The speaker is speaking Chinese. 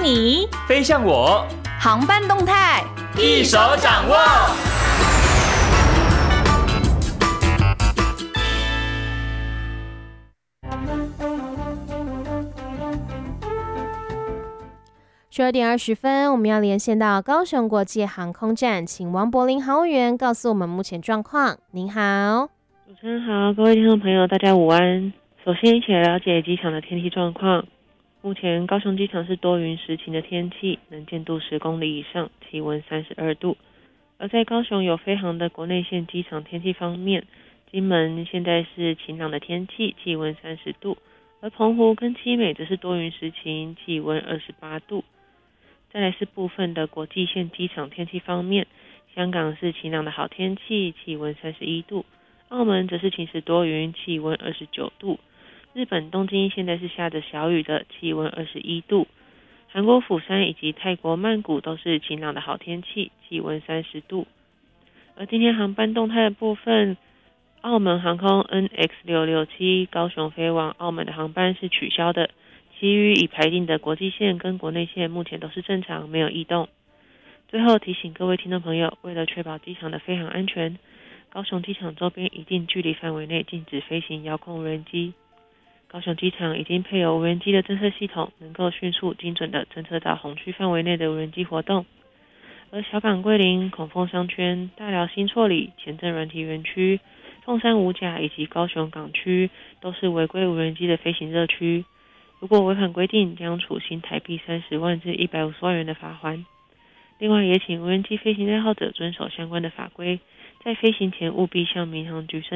你， 飞向我， 航班动态一手掌握。 12点20分，我们要连线到高雄国际航空站，请王柏林航务员告诉我们目前状况。您好。 主持人好，各位听众朋友，大家午安。首先一起来了解机场的天气状况。目前高雄机场是多云时晴的天气，能见度10公里以上，气温32度。而在高雄有飞航的国内线机场天气方面，金门现在是晴朗的天气，气温30度，而澎湖跟七美则是多云时晴，气温28度。再来是部分的国际线机场天气方面，香港是晴朗的好天气，气温31度，澳门则是晴时多云，气温29度。日本东京现在是下着小雨的，气温21度。韩国釜山以及泰国曼谷都是晴朗的好天气，气温30度。而今天航班动态的部分，澳门航空 NX667 高雄飞往澳门的航班是取消的，其余已排定的国际线跟国内线目前都是正常，没有异动。最后提醒各位听众朋友，为了确保机场的飞航安全，高雄机场周边一定距离范围内禁止飞行遥控无人机。高雄机场已经配有无人机的侦测系统，能够迅速精准地侦测到红区范围内的无人机活动。而小港桂林、孔凤商圈、大寮新厝里、前镇软体园区、凤山五甲以及高雄港区都是违规无人机的飞行热区，如果违反规定，将处新台币30万至150万元的罚锾。另外也请无人机飞行爱好者遵守相关的法规，在飞行前务必向民航局申